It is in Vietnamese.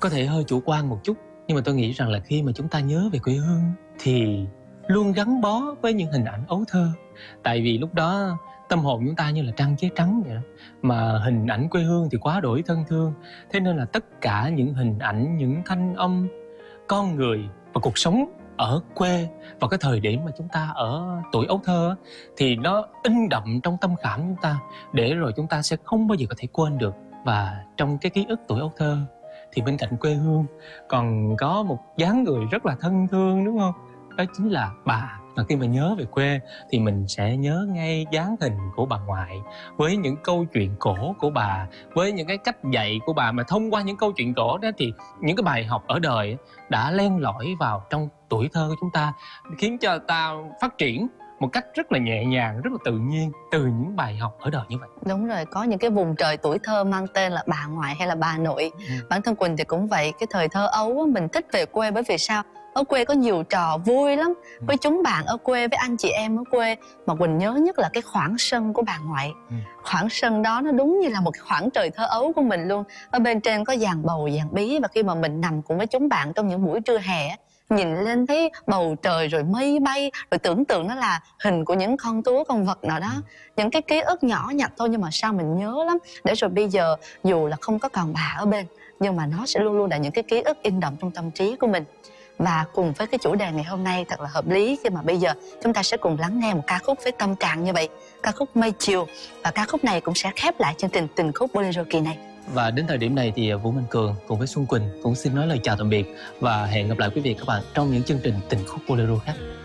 có thể hơi chủ quan một chút, nhưng mà tôi nghĩ rằng là khi mà chúng ta nhớ về quê hương thì luôn gắn bó với những hình ảnh ấu thơ. Tại vì lúc đó tâm hồn chúng ta như là trăng cháy trắng vậy đó. Mà hình ảnh quê hương thì quá đổi thân thương. Thế nên là tất cả những hình ảnh, những thanh âm, con người và cuộc sống ở quê vào cái thời điểm mà chúng ta ở tuổi ấu thơ thì nó in đậm trong tâm khảm chúng ta, để rồi chúng ta sẽ không bao giờ có thể quên được. Và trong cái ký ức tuổi ấu thơ thì bên cạnh quê hương còn có một dáng người rất là thân thương, đúng không? Đó chính là bà. Và khi mà nhớ về quê thì mình sẽ nhớ ngay dáng hình của bà ngoại, với những câu chuyện cổ của bà, với những cái cách dạy của bà. Mà thông qua những câu chuyện cổ đó thì những cái bài học ở đời đã len lỏi vào trong tuổi thơ của chúng ta, khiến cho ta phát triển một cách rất là nhẹ nhàng, rất là tự nhiên từ những bài học ở đời như vậy. Đúng rồi, có những cái vùng trời tuổi thơ mang tên là bà ngoại hay là bà nội. Bản thân Quỳnh thì cũng vậy, cái thời thơ ấu mình thích về quê bởi vì sao? Ở quê có nhiều trò vui lắm, với chúng bạn ở quê, với anh chị em ở quê. Mà Quỳnh nhớ nhất là cái khoảng sân của bà ngoại. Khoảng sân đó nó đúng như là một khoảng trời thơ ấu của mình luôn. Ở bên trên có giàn bầu, giàn bí, và khi mà mình nằm cùng với chúng bạn trong những buổi trưa hè, nhìn lên thấy bầu trời rồi mây bay, rồi tưởng tượng nó là hình của những con thú, con vật nào đó. Những cái ký ức nhỏ nhặt thôi nhưng mà sao mình nhớ lắm. Để rồi bây giờ dù là không có còn bà ở bên, nhưng mà nó sẽ luôn luôn là những cái ký ức in đậm trong tâm trí của mình. Và cùng với cái chủ đề ngày hôm nay thật là hợp lý, khi mà bây giờ chúng ta sẽ cùng lắng nghe một ca khúc với tâm trạng như vậy, ca khúc Mây Chiều. Và ca khúc này cũng sẽ khép lại chương trình Tình Khúc Bolero kỳ này. Và đến thời điểm này thì Vũ Minh Cường cùng với Xuân Quỳnh cũng xin nói lời chào tạm biệt và hẹn gặp lại quý vị các bạn trong những chương trình Tình Khúc Bolero khác.